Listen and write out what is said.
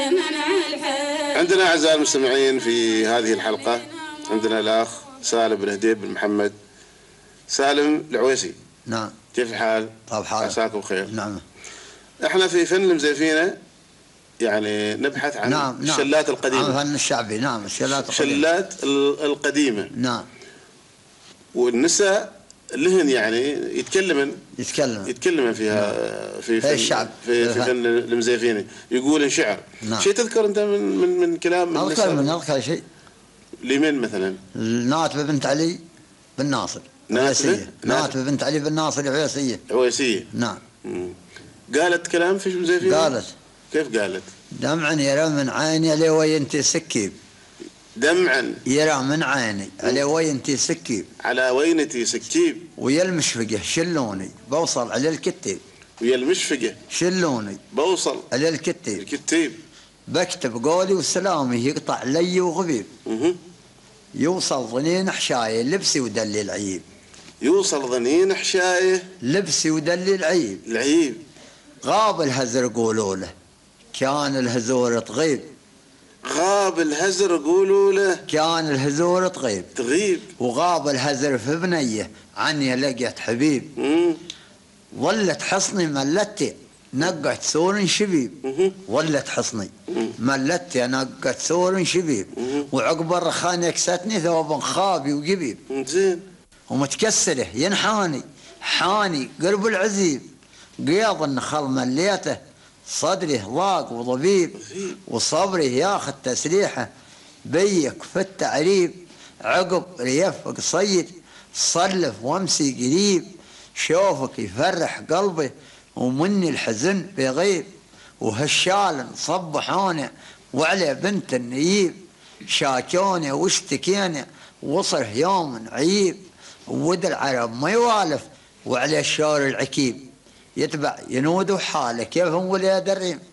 عندنا أعزائي المستمعين في هذه الحلقة عندنا الأخ سالم بن هديب بن محمد سالم العويسي. نعم. كيف الحال؟ طيب حال. عساكم بخير. نعم. احنا في فن المزيفينة يعني نبحث عن نعم. الشلات القديمة. عن الفن الشعبي. نعم. الشلات القديمة. نعم. والنساء لهن يعني يتكلمن فيها. نعم. في فن الشعب في فن المزيفينة يقولن شعر. نعم. شيء تذكر انت من كلام النساء؟ أذكر شيء. لمن مثلا؟ ناتبة بنت علي بن ناصر. ناتبة بنت علي بن ناصر عويسية. نعم. قالت كلام في المزيفينة؟ قالت. كيف قالت؟ دمعا يرى من عيني علي وينتي سكيب. دمعا يرى من عيني علي وينتي سكيب. على وينتي سكيب. ويلمش فقه شلوني بوصل على الكتيب. ويلمش فقه شلوني بوصل على الكتيب. الكتيب. بكتب قولي وسلامي يقطع لي وغبيب. يوصل ظنين حشايه لبسي ودلي العيب. يوصل ظنين حشايه لبسي ودلي العيب. غاب الهزر قولوا له كان الهزور تغيب. غاب الهزر قولوا له كان الهزور تغيب. وغاب الهزر في بنيه عني لقيت حبيب. ظلت حصني ملتي نقت سور شبيب. ظلت حصني ملتي نقت سور شبيب. وعقب الرخان يكستني ثوب خابي وقبيب. زين. ومتكسره ينحاني حاني قرب العزيب. قياض النخل مليته صدره ضاق وضبيب. وصبره ياخذ تسريحه بيك في التعريب. عقب ريفك صيد صلف وامسي قريب. شوفك يفرح قلبي ومني الحزن بيغيب. وهالشال صبحونه وعلى بنت النييب. شاكونه واشتكينا وصل يوم عيب. ود العرب ما يوالف وعلى الشور العكيب. يتبع ينود حاله كيفهم ولا دريم.